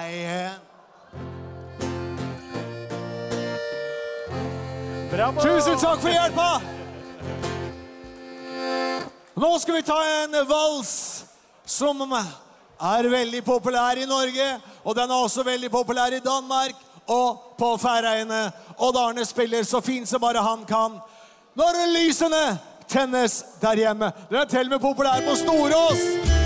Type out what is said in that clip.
deg. Bravo! Tusen takk for hjelpa! Nå skal vi ta en vals som veldig populær i Norge, og den også veldig populær i Danmark og på Færøyene. Odd Arne spiller så fint som bare han kan. Når lysene tennes der hjemme. Den til og med populær på Storås.